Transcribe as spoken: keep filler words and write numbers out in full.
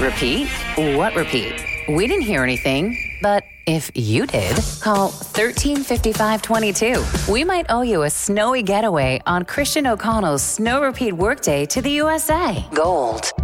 Repeat? What repeat? We didn't hear anything, but if you did, call thirteen fifty-five twenty-two. We might owe you a snowy getaway on Christian O'Connell's Snow Repeat Workday to the U S A. Gold